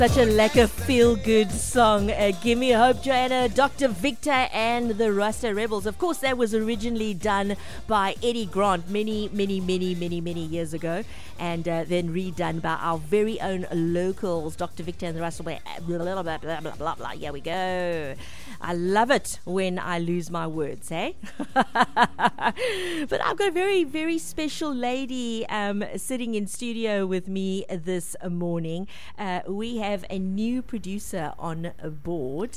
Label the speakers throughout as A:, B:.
A: Such a lekker feel-good song. Give Me Hope, Joanna, Dr. Victor and the Rasta Rebels. Of course, that was originally done by Eddie Grant many years ago, and then redone by our very own locals, Dr. Victor and the Rasta Rebels. Blah, blah, blah, blah, blah, blah, blah. Here we go. I love it when I lose my words, eh? But I've got a very, very special lady sitting in studio with me this morning. We have a new producer on board,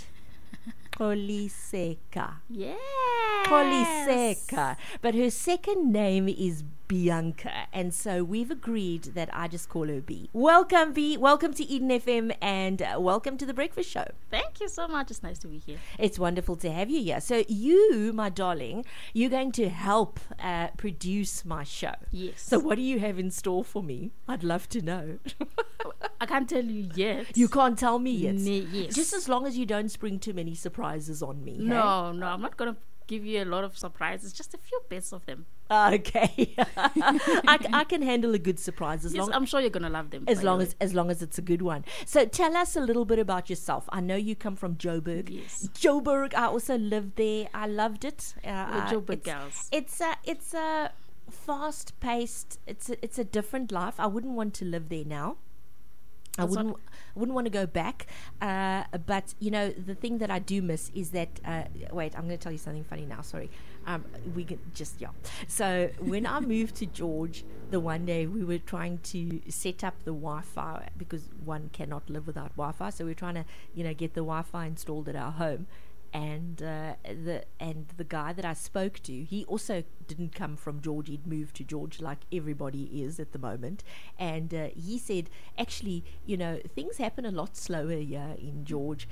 A: Koliseka.
B: Yes.
A: Koliseka. But her second name is Bianca, and so we've agreed that I just call her B. Welcome, B. Welcome to Eden FM, and welcome to The Breakfast Show.
B: Thank you so much. It's nice to be here.
A: It's wonderful to have you here. So you, my darling, you're going to help produce my show.
B: Yes.
A: So what do you have in store for me? I'd love to know.
B: I can't tell you yet.
A: You can't tell me yet?
B: Yes.
A: Just as long as you don't spring too many surprises on me.
B: No, I'm not going to give you a lot of surprises, just a few bits of them.
A: Okay. I can handle a good surprise as long
B: I'm sure you're going to love them.
A: as long as it's a good one. So tell us a little bit about yourself. I know you come from Joburg.
B: Yes.
A: Joburg. I also lived there. I loved it.
B: We're Joburg girls.
A: It's a fast-paced. It's a different life. I wouldn't want to live there now. I wouldn't want to go back, but you know, the thing that I do miss is that wait, I'm going to tell you something funny now, sorry. We can just so when I moved to George, the one day we were trying to set up the Wi-Fi, because one cannot live without Wi-Fi, so we're trying to get the Wi-Fi installed at our home. And the guy that I spoke to, he also didn't come from George. He'd moved to George like everybody is at the moment. And he said, actually, things happen a lot slower here in George.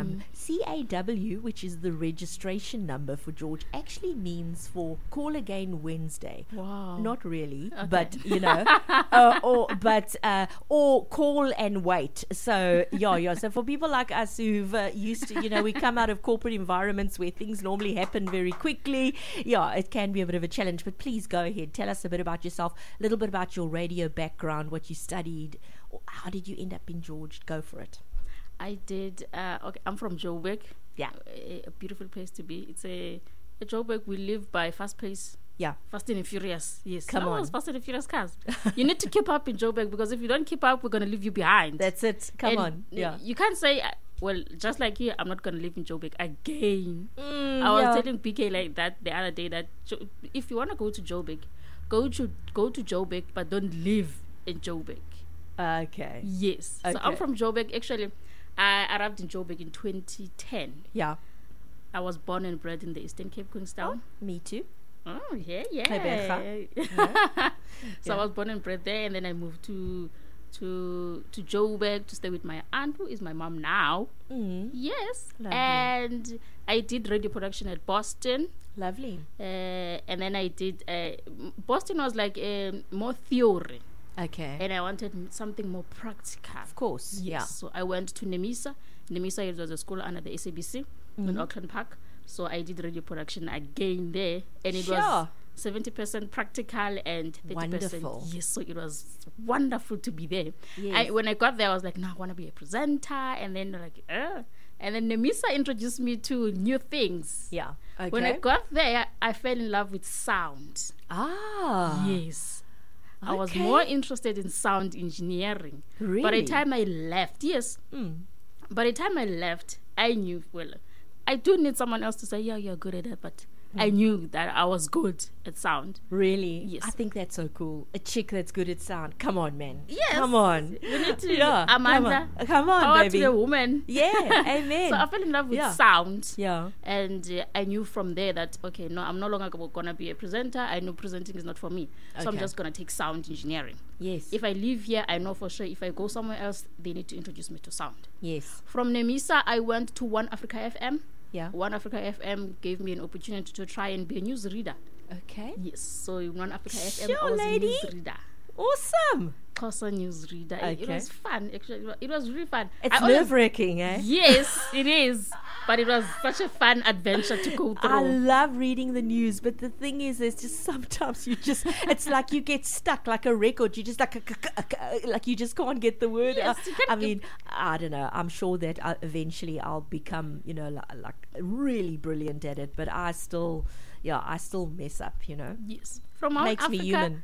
A: CAW, which is the registration number for George, actually means for Call Again Wednesday.
B: Wow.
A: Not really,
B: Okay.
A: but or call and wait. So So for people like us who've used to, we come out of corporate environments where things normally happen very quickly. It can be a bit of a challenge, but please go ahead. Tell us a bit about yourself, a little bit about your radio background, what you studied. How did you end up in George? Go for it.
B: I did. Okay, I'm from Joburg.
A: Yeah.
B: A beautiful place to be. It's a Joburg. We live by fast pace.
A: Yeah.
B: Fast and Furious. Yes.
A: Come on.
B: Fast and Furious cars. You need to keep up in Joburg, because if you don't keep up, we're going to leave you behind.
A: That's it. Come on. Yeah.
B: You can't say, well, just like here, I'm not going to live in Joburg again. I was telling PK like that the other day, that if you want to go to Joburg, go to Joburg, but don't live in Joburg.
A: Okay.
B: Yes.
A: Okay.
B: So I'm from Joburg. Actually, I arrived in Joburg in 2010.
A: Yeah.
B: I was born and bred in the Eastern Cape, Queenstown.
A: Me too.
B: Oh, yeah. So I was born and bred there, and then I moved to Joburg to stay with my aunt, who is my mom now. Yes.
A: Lovely.
B: And I did radio production at Boston.
A: Lovely.
B: And then I did Boston was like more theory,
A: Okay.
B: and I wanted something more practical.
A: Of course.
B: Yes.
A: Yeah.
B: So I went to Nemisa. Nemisa was a school under the SABC in Auckland Park. So I did radio production again there, and it was 70% practical and 30%.
A: Wonderful.
B: Yes, so it was wonderful to be there.
A: Yes.
B: When I got there, I was like, no, I want to be a presenter. And then and then Nemisa introduced me to new things.
A: Yeah. Okay.
B: When I got there, I fell in love with sound. Yes. I was
A: Okay.
B: more interested in sound engineering.
A: Really?
B: By the time I left, by the time I left, I knew, well, I do need someone else to say, yeah, you're good at that, but I knew that I was good at sound.
A: Really?
B: Yes.
A: I think that's so cool. A chick that's good at sound. Come on, man.
B: Yes.
A: Come on.
B: We need to,
A: Yeah.
B: Amanda,
A: Come on,
B: power
A: baby.
B: to the woman.
A: Yeah. Amen.
B: So I fell in love with
A: Yeah.
B: sound.
A: Yeah.
B: And I knew from there that, okay, no, I'm no longer going to be a presenter. I know presenting is not for me. So I'm
A: Okay.
B: just going to take sound engineering.
A: Yes.
B: If I live here, I know for sure if I go somewhere else, they need to introduce me to sound.
A: Yes.
B: From Nemisa, I went to One Africa FM.
A: Yeah.
B: One Africa FM gave me an opportunity to try and be a newsreader.
A: Okay.
B: Yes, so in One Africa FM,
A: Sure,
B: I was
A: lady.
B: a newsreader.
A: Awesome.
B: Xhosa newsreader. It
A: Okay.
B: was fun, actually. It was really fun.
A: It's
B: I always-
A: nerve-wracking, eh?
B: Yes, it is. But it was such a fun adventure to go through.
A: I love reading the news, but the thing is, there's just sometimes it's like you get stuck like a record. You just like you just can't get the word out. I mean, I don't know. I'm sure that eventually I'll become, like really brilliant at it. But I still mess up.
B: Yes, from
A: makes
B: Africa,
A: me human.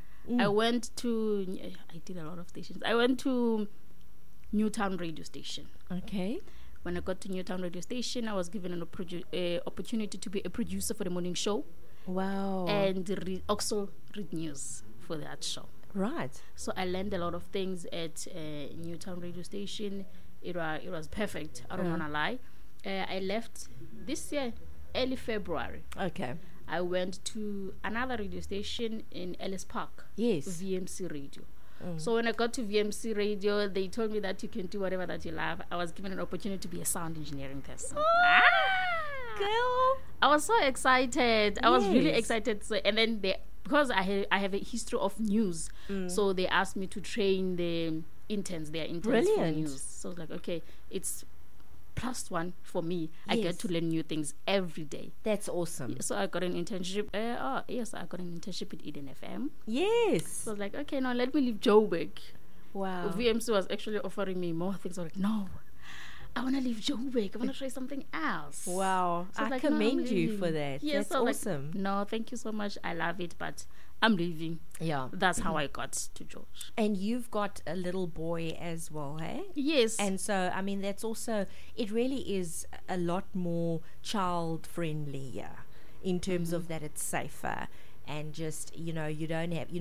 B: I did a lot of stations. I went to Newtown radio station.
A: Okay.
B: When I got to Newtown radio station, I was given an opportunity to be a producer for the morning show.
A: Wow.
B: And also read news for that show.
A: Right.
B: So I learned a lot of things at Newtown radio station. It was perfect. I don't want to lie. I left this year, early February.
A: Okay.
B: I went to another radio station in Ellis Park.
A: Yes.
B: VMC Radio. So when I got to VMC Radio, they told me that you can do whatever that you love. I was given an opportunity to be a sound engineering person.
A: Girl.
B: I was so excited. I was really excited. So, and then because I have a history of news, so they asked me to train the interns. They are interns for news. So I was like, okay, it's +1 for me. I get to learn new things every day.
A: That's awesome.
B: So I got an internship. I got an internship at Eden FM.
A: Yes.
B: So I was like, okay, now let me leave Joburg.
A: Wow.
B: VMC was actually offering me more things. I was like, no, I want to leave Joburg. I want to try something else.
A: Wow. So I commend you for that. Yes, that's awesome.
B: Like, no, thank you so much. I love it, but I'm leaving.
A: Yeah.
B: That's how I got to George.
A: And you've got a little boy as well, hey?
B: Yes.
A: And so, I mean, that's also, it really is a lot more child-friendly, in terms of that it's safer. And just, you don't have,